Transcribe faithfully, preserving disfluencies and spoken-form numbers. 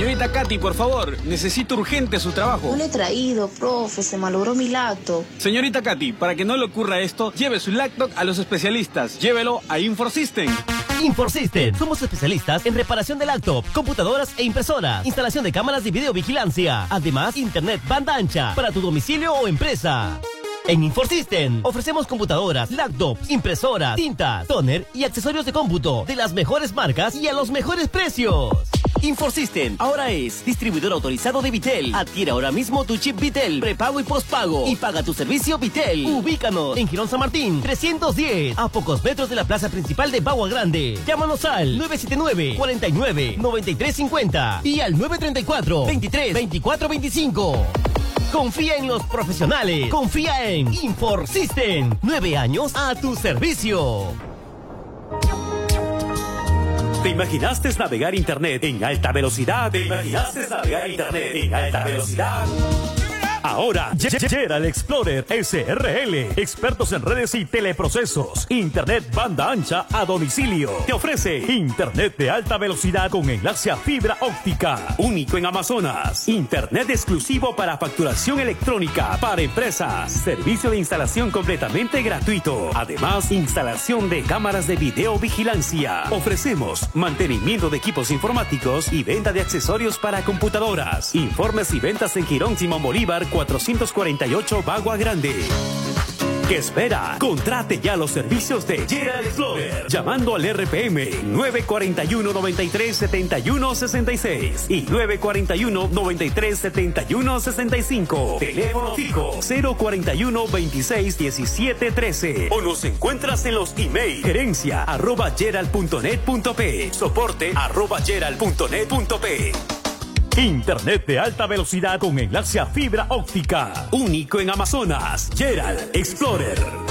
Señorita Katy, por favor, necesito urgente su trabajo. No le he traído, profe, se malogró mi laptop. Señorita Katy, para que no le ocurra esto, lleve su laptop a los especialistas. Llévelo a InfoSystem. InfoSystem. Somos especialistas en reparación de laptop, computadoras e impresoras, instalación de cámaras de videovigilancia. Además, internet banda ancha para tu domicilio o empresa. En InfoSystem ofrecemos computadoras, laptops, impresoras, tintas, toner y accesorios de cómputo de las mejores marcas y a los mejores precios. InfoSystem ahora es distribuidor autorizado de Vitel. Adquiere ahora mismo tu chip Vitel, prepago y postpago y paga tu servicio Vitel. Ubícanos en Girón San Martín trescientos diez, a pocos metros de la plaza principal de Bagua Grande. Llámanos al nueve siete nueve, cuarenta y nueve, noventa y tres cincuenta y al nueve treinta y cuatro, veintitrés, veinticuatro veinticinco. Confía en los profesionales. Confía en InfoSystem. Nueve años a tu servicio. ¿Te imaginaste navegar internet en alta velocidad? ¿Te imaginaste navegar internet en alta velocidad? Ahora, Gerald Explorer S R L, expertos en redes y teleprocesos, internet banda ancha a domicilio. Te ofrece internet de alta velocidad con enlace a fibra óptica, único en Amazonas, internet exclusivo para facturación electrónica para empresas, servicio de instalación completamente gratuito. Además, instalación de cámaras de videovigilancia. Ofrecemos mantenimiento de equipos informáticos y venta de accesorios para computadoras. Informes y ventas en Girón Simón Bolívar cuatrocientos cuarenta y ocho Bagua Grande. ¿Qué espera? Contrate ya los servicios de Gerald Explorer llamando al R P M nueve cuatro uno, noventa y tres, setenta y uno sesenta y seis y nueve cuatro uno, noventa y tres, setenta y uno sesenta y cinco. Teléfono fijo cero cuarenta y uno, veintiséis, diecisiete, trece. O nos encuentras en los email gerencia arroba gerald punto net punto p, soporte arroba gerald punto net punto p. Internet de alta velocidad con enlace a fibra óptica. Único en Amazonas. Gerald Explorer.